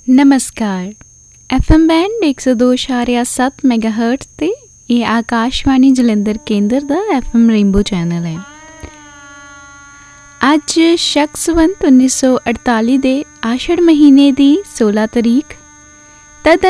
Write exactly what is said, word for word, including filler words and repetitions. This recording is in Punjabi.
ਨਮਸਕਾਰ। ਐਫ ਐਮ ਬੈਂਡ ਇੱਕ ਸੌ ਦੋ ਇਸ਼ਾਰਿਆ ਸੱਤ ਮੈਗਾ ਹਰਟਜ਼ 'ਤੇ ਇਹ ਆਕਾਸ਼ਵਾਣੀ ਜਲੰਧਰ ਕੇਂਦਰ ਦਾ ਐਫ ਐਮ ਰੇਨਬੋ ਚੈਨਲ ਹੈ। ਅੱਜ ਸ਼ਕ ਸੰਵਤ ਉੱਨੀ ਸੌ ਅੜਤਾਲੀ ਦੇ ਆਸ਼ੜ ਮਹੀਨੇ ਦੀ ਸੋਲਾਂ ਤਰੀਕ ਤਦ